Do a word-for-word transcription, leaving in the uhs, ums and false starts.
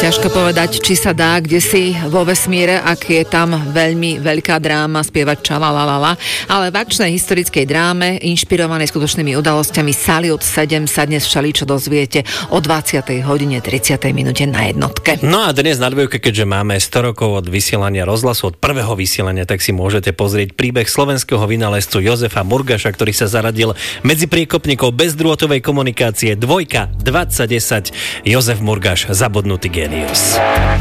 Ťažko povedať, či sa dá kdesi vo vesmíre, ak je tam veľmi veľká dráma spievať čalalalala, ale v akčnej historickej dráme, inšpirovanej skutočnými udalosťami Saliot sedem sa dnes všeličo dozviete o dvadsiatej hodine tridsiatej minúte na jednotke. No a dnes na dvojke, keďže máme sto rokov od vysielania rozhlasu, od prvého vysielania, tak si môžete pozrieť príbeh slovenského vynálezcu Jozefa Murgaša, ktorý sa zaradil medzi priekopníkov bezdrôtovej komunikácie. Dvojka, dvadsať desať, Jozef Murgaš, zabudnutý génius.